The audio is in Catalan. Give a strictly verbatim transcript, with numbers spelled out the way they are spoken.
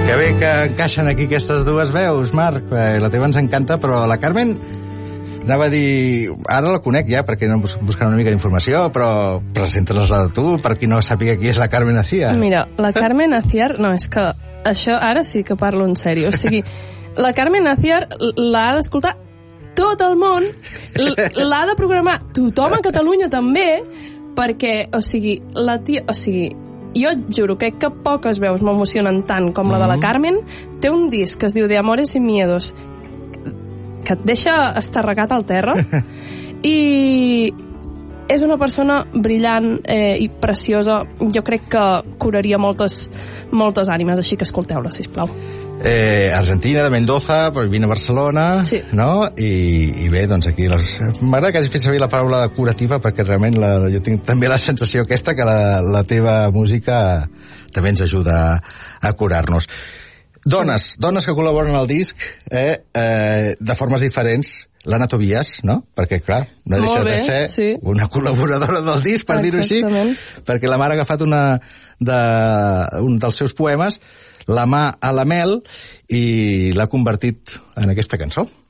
Que bé que encaixen aquí aquestes dues veus, Marc. Eh, la teva ens encanta, però la Carmen... Anava a dir... Ara la conec ja, perquè no buscant una mica d'informació, però presenta-nos-la de tu, per qui no sàpiga qui és la Carmen Aciar. Mira, la Carmen Aciar... No, és que això ara sí que parlo en sèrio. O sigui, la Carmen Aciar l'ha d'escoltar tot el món, l'ha de programar tothom a Catalunya també, perquè, o sigui, la tia... O sigui, jo et juro, crec que poques veus m'emocionen tant com la de la Carmen. Té un disc que es diu De Amores y Miedos, que et deixa estarregat al terra, i és una persona brillant eh, i preciosa. Jo crec que curaria moltes, moltes ànimes, així que escolteu-la, sisplau. Eh, Argentina, de Mendoza, però vine a Barcelona, sí. No? I, i bé, doncs aquí les... m'agrada que hagis fet servir la paraula curativa, perquè realment la, jo tinc també la sensació aquesta que la, la teva música també ens ajuda a, a curar-nos. Dones, dones que col·laboren al disc eh, eh, de formes diferents. L'Anna Tobias, no? Perquè, clar, no deixa bé, de ser sí. una col·laboradora del disc, per dir-ho així, perquè la Mar ha agafat una de, un dels seus poemes, La mà a la mel, i l'ha convertit en aquesta cançó.